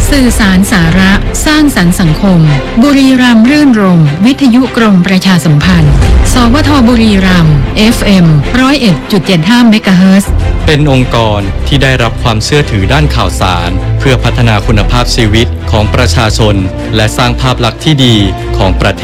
สื่อสารสาระสร้างสรรค์สังคมบุรีรัมย์รื่นรมย์วิทยุกรมประชาสัมพันธ์สวทบุรีรัมย์ FM 101.75 เมกะเฮิรตซ์เป็นองค์กรที่ได้รับความเชื่อถือด้านข่าวสารเพื่อพัฒนาคุณภาพชีวิตของประชาชนและสร้างภาพลักษณ์ที่ดีของประเท